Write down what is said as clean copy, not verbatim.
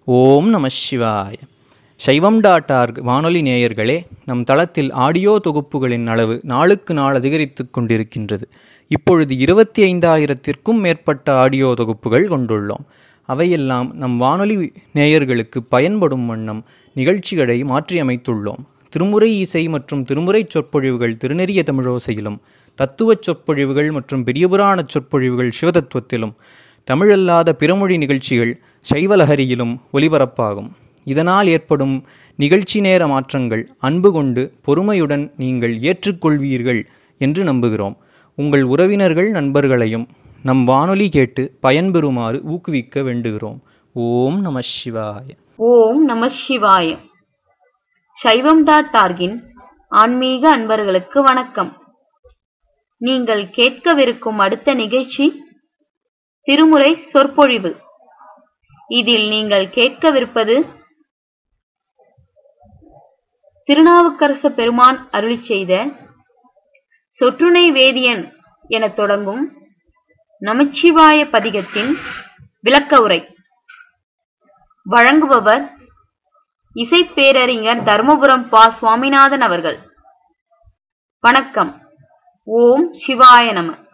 ஓம் நம சிவாய. சைவம்.org வானொலி நேயர்களே, நம் தளத்தில் ஆடியோ தொகுப்புகளின் அளவு நாளுக்கு நாள் அதிகரித்து கொண்டிருக்கின்றது. இப்பொழுது 25,000த்திற்கும் மேற்பட்ட ஆடியோ தொகுப்புகள் கொண்டுள்ளோம். அவையெல்லாம் நம் வானொலி நேயர்களுக்கு பயன்படும் வண்ணம் நிகழ்ச்சிகளை மாற்றியமைத்துள்ளோம். திருமுறை இசை மற்றும் திருமுறை சொற்பொழிவுகள் திருநெறிய தமிழோசையிலும், தத்துவச் சொற்பொழிவுகள் மற்றும் பெரியபுராண சொற்பொழிவுகள் சிவதத்துவத்திலும், தமிழல்லாத பிறமொழி நிகழ்ச்சிகள் சைவலஹரியிலும் ஒலிபரப்பாகும். இதனால் ஏற்படும் நிகழ்ச்சி நேர மாற்றங்கள் அன்பு கொண்டு பொறுமையுடன் நீங்கள் ஏற்றுக்கொள்வீர்கள் என்று நம்புகிறோம். உங்கள் உறவினர்கள் நண்பர்களையும் நம் வானொலி கேட்டு பயன்பெறுமாறு ஊக்குவிக்க வேண்டுகிறோம். ஓம் நம சிவாய. ஓம் நம சிவாய. சைவம்.org ஆன்மீக அன்பர்களுக்கு வணக்கம். நீங்கள் கேட்கவிருக்கும் அடுத்த நிகழ்ச்சி திருமுறை சொற்பொழிவு. இதில் நீங்கள் கேட்கவிருப்பது திருநாவுக்கரசு பெருமான் அருளிச் செய்த சொற்றுணை வேதியன் எனத் தொடங்கும் நமச்சிவாய பதிகத்தின் விளக்க உரை. வழங்குபவர் இசைப்பேரறிஞர் தர்மபுரம் பா. சுவாமிநாதன் அவர்கள். வணக்கம். ஓம் சிவாய நம.